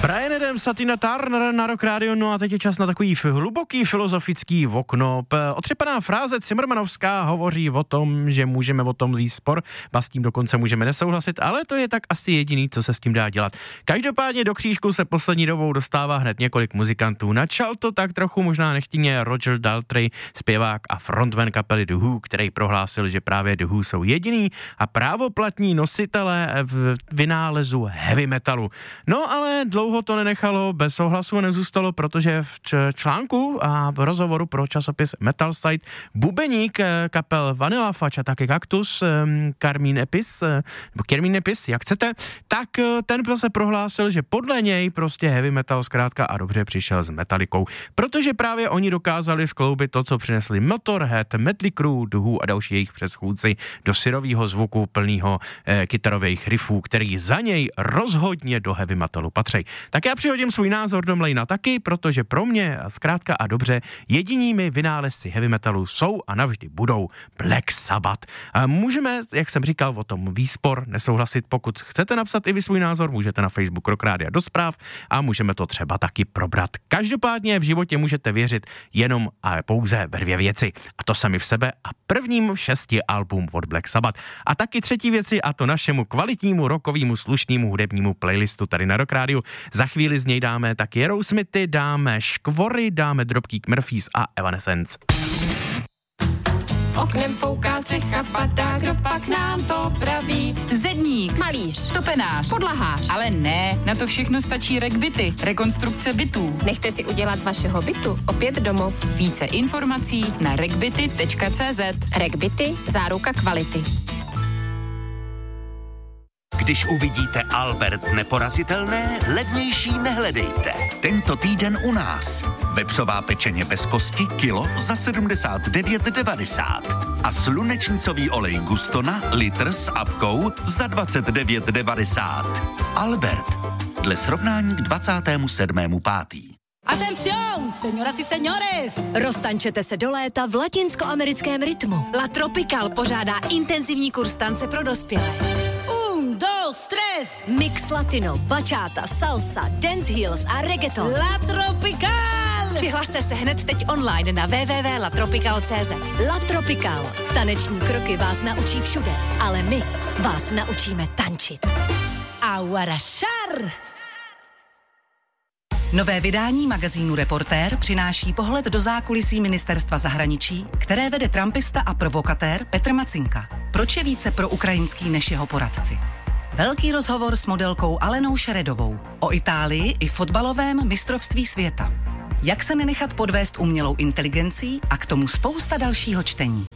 Bryan Adams a Tina Turner na Rock Radio, no a teď je čas na takový hluboký filozofický okno. Otřepaná fráze Cimrmanovská hovoří o tom, že můžeme o tom vést spor, a s tím dokonce můžeme nesouhlasit, ale to je tak asi jediný, co se s tím dá dělat. Každopádně do křížku se poslední dobou dostává hned několik muzikantů. Načal to tak trochu možná nechtěně Roger Daltrey, zpěvák a frontman kapely The Who, který prohlásil, že právě The Who jsou jediný a právoplatní nositelé v vynálezu heavy metalu. No ale dlouho to nenechalo bez souhlasu, nezůstalo, protože v článku a v rozhovoru pro časopis Metal Site bubeník kapel Vanilla Fudge a taky Cactus, Carmine Epis, jak chcete, tak ten se prohlásil, že podle něj prostě heavy metal zkrátka a dobře přišel s Metallicou, protože právě oni dokázali skloubit to, co přinesli Motorhead, Mötley Crüe, The Who a další jejich předchůdci do syrového zvuku plného kytarových riffů, který za něj rozhodně do heavy metalu patří. Tak já přihodím svůj názor do mlejna taky, protože pro mě zkrátka a dobře jedinými vynálezci heavy metalu jsou a navždy budou Black Sabbath. A můžeme, jak jsem říkal, o tom výspor nesouhlasit. Pokud chcete napsat i vy svůj názor, můžete na Facebook Rock Rádia do zpráv a můžeme to třeba taky probrat. Každopádně v životě můžete věřit jenom a pouze ve dvě věci. A to sami v sebe a prvním 6 album od Black Sabbath. A taky třetí věci, a to našemu kvalitnímu rockovému slušnému hudebnímu playlistu tady na Rock Rádiu. Za chvíli z něj dáme taky Aerosmithy, dáme Škvory, dáme Dropkick Murphys a Evanescence. Oknem fouká střecha, padá, kdo pak nám to praví? Zedník, Malíř, topenář, podlahář. ale ne, na to všechno stačí RegBity, rekonstrukce bytů. Nechte si udělat z vašeho bytu opět domov. Více informací na regbity.cz. RegBity, záruka kvality. Když uvidíte Albert neporazitelné, levnější nehledejte. Tento týden u nás. Vepřová pečeně bez kosti kilo za 79,90 a slunečnicový olej Gustona litr s apkou za 29,90. Albert. Dle srovnání k 27.5. Atención, señoras y señores! Roztančete se do léta v latinskoamerickém rytmu. La Tropical pořádá intenzivní kurz tance pro dospělé. 1, 2, 3. Mix latino, bachata, salsa, dance heels a reggaeton. La Tropical! Přihlaste se hned teď online na www.latropical.cz. La Tropical. Taneční kroky vás naučí všude, ale my vás naučíme tančit. Aguarashar! Nové vydání magazínu Reportér přináší pohled do zákulisí ministerstva zahraničí, které vede trumpista a provokatér Petr Macinka. Proč je více proukrajinský než jeho poradci? Velký rozhovor s modelkou Alenou Šeredovou o Itálii i fotbalovém mistrovství světa. Jak se nenechat podvést umělou inteligencí a k tomu spousta dalšího čtení.